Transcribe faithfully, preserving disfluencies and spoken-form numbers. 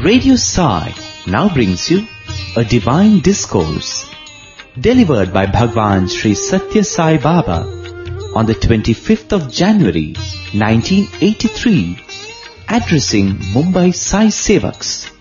Radio Sai now brings you a divine discourse delivered by Bhagwan Sri Satya Sai Baba on the twenty-fifth of January nineteen eighty-three, addressing Mumbai Sai Sevaks.